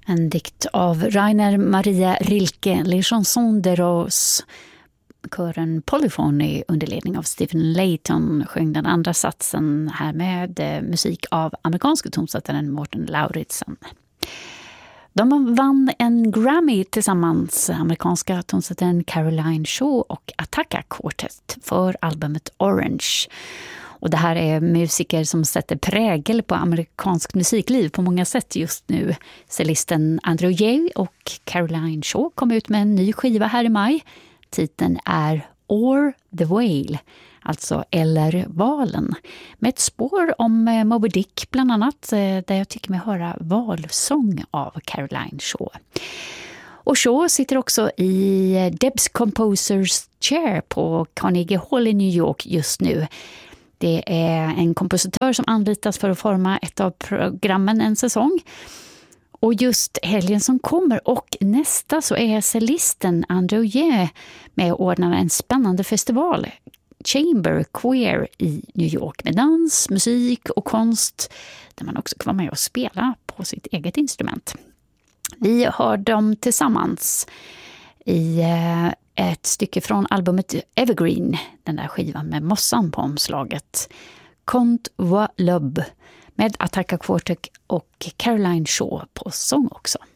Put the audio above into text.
En dikt av Rainer Maria Rilke, Les Chansons de Rose. Kören Polyphony under ledning av Stephen Layton sjöng den andra satsen här med musik av amerikanska tonsättaren Morten Lauridsen. De vann en Grammy tillsammans, amerikanska tonsättaren Caroline Shaw och Attacca Quartet för albumet Orange. Och det här är musiker som sätter prägel på amerikansk musikliv på många sätt just nu. Cellisten Andrew Yeh och Caroline Shaw kom ut med en ny skiva här i maj. Titeln är Or the Whale, alltså Eller valen. Med ett spår om Moby Dick bland annat, där jag tycker mig höra valsång av Caroline Shaw. Och Shaw sitter också i Debs Composers Chair på Carnegie Hall i New York just nu. Det är en kompositör som anlitas för att forma ett av programmen en säsong. Och just helgen som kommer och nästa så är cellisten Andrew Yeh med att ordna en spännande festival, Chamber Queer i New York, med dans, musik och konst där man också kan vara med och spela på sitt eget instrument. Vi hör dem tillsammans i ett stycke från albumet Evergreen, den där skivan med mossan på omslaget. Conte voix l'aube med Attacca Quartet och Caroline Shaw på sång också.